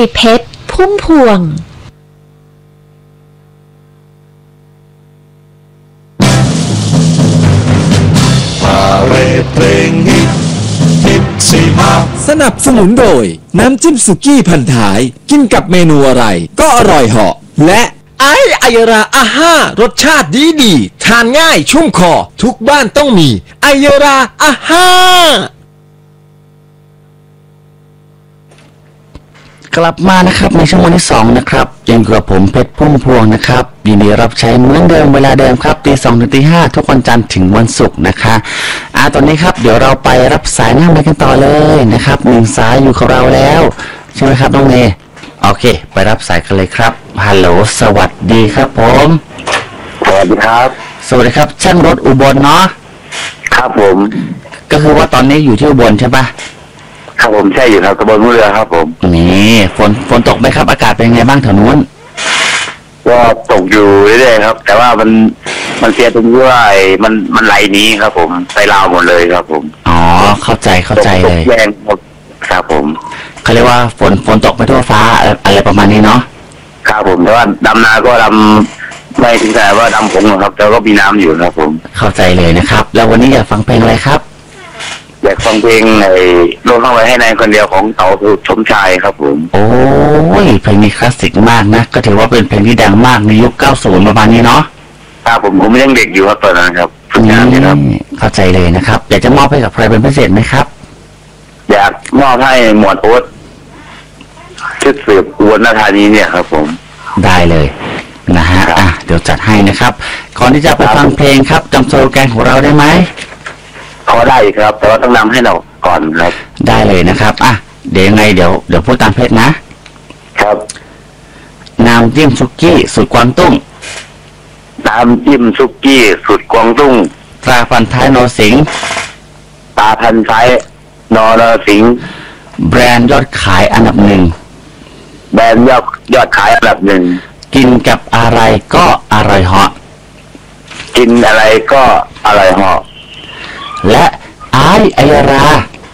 เพชรพุ่มพวงสนับสนุนโดยน้ำจิ้มสุกี้พันท้ายกินกับเมนูอะไรก็อร่อยเหาะและไอราอาห้ารสชาติดีทานง่ายชุ่มคอทุกบ้านต้องมีไอราอาห้ากลับมานะครับในช่วงวันที่2นะครับยังอยู่กับผมเพชรพุ่มพวงนะครับยินดีรับใช้เหมือนเดิมเวลาเดิมครับตี 2 ถึงตี 5ทุกวันจันทร์ถึงวันศุกร์นะคะตอนนี้ครับเดี๋ยวเราไปรับสายหน้าไมค์กันต่อเลยนะครับ1 สายอยู่กับเราแล้วใช่ไหมครับน้องเนโอเคไปรับสายกันเลยครับฮัลโหลสวัสดีครับผมสวัสดีครับสวัสดีครับช่างรถอุบลเนาะครับผมก็คือว่าตอนนี้อยู่ที่อุบลใช่ปะครับผมใช่อยู่ครับตำบลมะเรือครับผมนี่ฝนตกไหมครับอากาศเป็นไงบ้างแถวนู้นก็ตกอยู่เรื่อยๆครับแต่ว่ามันเสียตรงที่ว่ามันไหลนี้ครับผมไปลาวหมดเลยครับผมอ๋อเข้าใจเลยแรงครับผมเขาเรียกว่าฝนตกไม่ทั่วฟ้าอะไรประมาณนี้เนาะครับผมแต่ว่าดำนาก็ดำไม่ถึงแต่ว่าดำผงครับแต่ก็มีน้ำอยู่ครับผมเข้าใจเลยนะครับแล้ววันนี้อยากฟังเพลงอะไรครับอยากฟังเพลงโลกเข้าไว้ให้ในคนเดียวของเต๋าชมชายครับผมโอ้ยเพลงนี้คลาสสิกมากนะก็ถือว่าเป็นเพลงที่ดังมากในยุค 90 ประมาณนี้เนาะครับผมยังเด็กอยู่ครับตอนนั้นครับฝึกงานครับเข้าใจเลยนะครับอยากจะมอบให้กับใครเป็นพิเศษไหมครับอยากมอบให้หมวดโอ๊ตชุดสืบอุบลราชธานีเนี่ยครับผมได้เลยนะฮะเดี๋ยวจัดให้นะครับก่อนที่จะไปฟังเพลงครับจำสโลแกนของเราได้ไหมพอได้ครับแต่ว่าต้องนำให้เราก่อนครับได้เลยนะครับเดี๋ยวยังไงเดี๋ยวพูดตามเพจนะครับน้ำจิ้มซุกี้สูตรกวางตุ้งน้ำจิ้มซุกี้สูตรกวางตุ้งตราพันท้ายนอสิงตราพันท้ายนอสิงแบรนด์ยอดขายอันดับ1 แบรนด์ยอดขายอันดับ1 กินกับอะไรก็อร่อยเหาะกินอะไรก็อร่อยเหาะและไอรา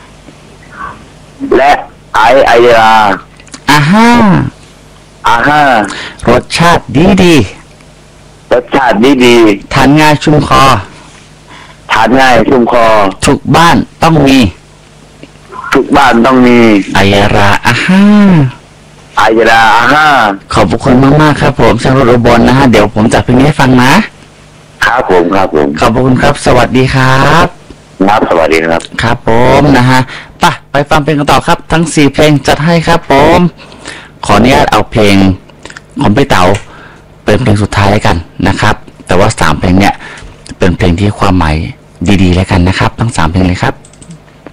และไอราอาห้ารสชาติดีรสชาติดีทานง่ายชุ่มคอทุกบ้านต้องมีไอราอาห้าขอบคุณมากๆครับผมช่างรถอุบลนะฮะเดี๋ยวผมจัดเพลงนี้ให้ฟังนะครับผมขอบคุณครับสวัสดีครับครับสวัสดีครับครับผมนะฮะไปฟังเพลงกันต่อครับทั้ง4เพลงจัดให้ครับผมขออนุญาตเอาเพลงของพี่เต๋าเป็นเพลงสุดท้ายแล้วกันนะครับแต่ว่า3เพลงเนี่ยเป็นเพลงที่ความหมายดีๆแล้วกันนะครับทั้ง3เพลงเลยครับ